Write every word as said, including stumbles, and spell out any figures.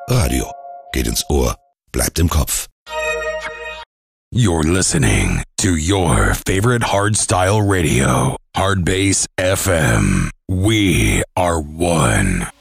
Radio geht ins Ohr, bleibt im Kopf. You're listening to your favorite hardstyle radio, Hardbass F M. We are one.